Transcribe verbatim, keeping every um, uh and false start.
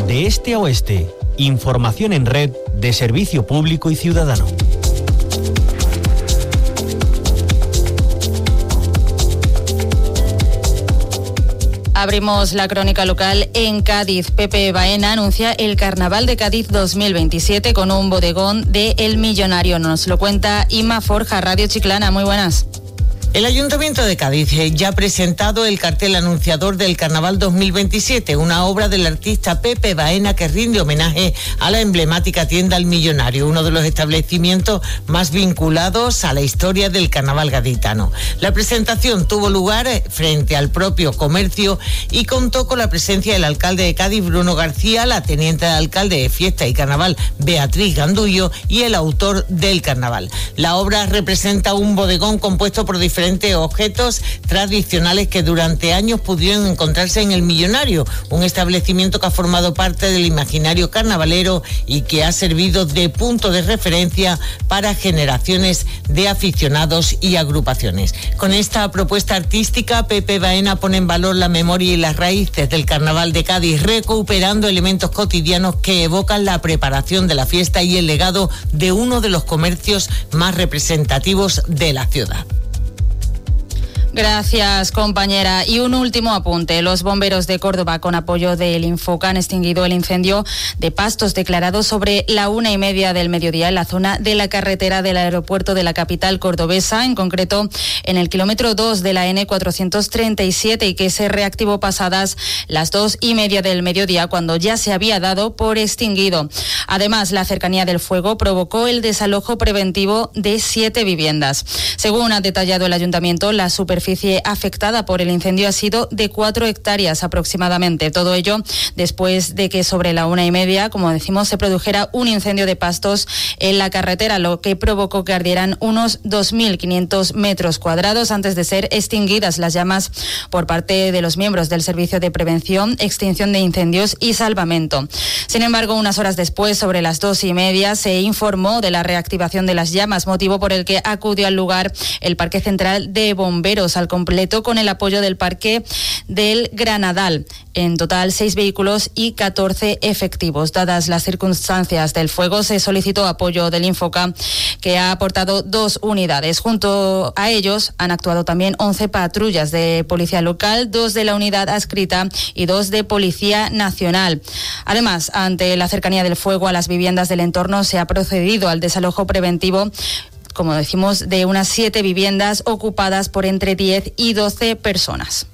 de este a oeste. Información en red de Servicio Público y Ciudadano. Abrimos la crónica local en Cádiz. Pepe Baena anuncia el Carnaval de Cádiz dos mil veintisiete con un bodegón de El Millonario. Nos lo cuenta Ima Forja, Radio Chiclana. Muy buenas. El Ayuntamiento de Cádiz ya ha presentado el cartel anunciador del Carnaval dos mil veintisiete, una obra del artista Pepe Baena que rinde homenaje a la emblemática tienda El Millonario, uno de los establecimientos más vinculados a la historia del carnaval gaditano. La presentación tuvo lugar frente al propio comercio y contó con la presencia del alcalde de Cádiz, Bruno García, la teniente de alcalde de Fiesta y Carnaval, Beatriz Gandullo, y el autor del carnaval. La obra representa un bodegón compuesto por diferentes objetos tradicionales que durante años pudieron encontrarse en El Millonario, un establecimiento que ha formado parte del imaginario carnavalero y que ha servido de punto de referencia para generaciones de aficionados y agrupaciones. Con esta propuesta artística, Pepe Baena pone en valor la memoria y las raíces del Carnaval de Cádiz, recuperando elementos cotidianos que evocan la preparación de la fiesta y el legado de uno de los comercios más representativos de la ciudad. Gracias, compañera. Y un último apunte. Los bomberos de Córdoba, con apoyo del Infoca, han extinguido el incendio de pastos declarado sobre la una y media del mediodía en la zona de la carretera del aeropuerto de la capital cordobesa, en concreto en el kilómetro dos de la ene cuatrocientos treinta y siete, y que se reactivó pasadas las dos y media del mediodía, cuando ya se había dado por extinguido. Además, la cercanía del fuego provocó el desalojo preventivo de siete viviendas. Según ha detallado el ayuntamiento, la superficie afectada por el incendio ha sido de cuatro hectáreas aproximadamente. Todo ello después de que sobre la una y media, como decimos, se produjera un incendio de pastos en la carretera, lo que provocó que ardieran unos dos mil quinientos metros cuadrados antes de ser extinguidas las llamas por parte de los miembros del Servicio de Prevención, Extinción de Incendios y Salvamento. Sin embargo, unas horas después, sobre las dos y media, se informó de la reactivación de las llamas, motivo por el que acudió al lugar el Parque Central de Bomberos al completo, con el apoyo del Parque del Granadal. En total, seis vehículos y catorce efectivos. Dadas las circunstancias del fuego, se solicitó apoyo del Infoca, que ha aportado dos unidades. Junto a ellos han actuado también once patrullas de policía local, dos de la unidad adscrita y dos de Policía Nacional. Además, ante la cercanía del fuego a las viviendas del entorno, se ha procedido al desalojo preventivo, como decimos, de unas siete viviendas ocupadas por entre diez y doce personas.